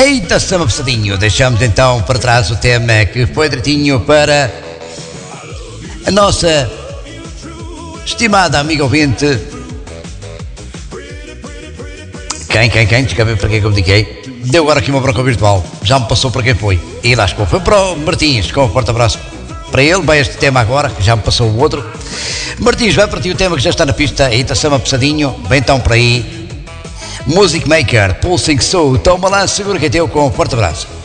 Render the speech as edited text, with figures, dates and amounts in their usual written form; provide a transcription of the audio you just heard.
Eita, samba pesadinho. Deixamos então para trás o tema que foi direitinho para a nossa estimada amiga ouvinte. Quem? Descabei para quem comuniquei. Deu agora aqui uma bronca virtual. Já me passou para quem foi. E lá chegou. Foi para o Martins. Com um forte abraço para ele. Vai este tema agora, que já me passou o outro. Martins, vai para ti o tema que já está na pista. Eita, samba pesadinho. Bem então para aí. Music Maker, Pulsing Soul. Toma lá, segura que é teu com um forte abraço.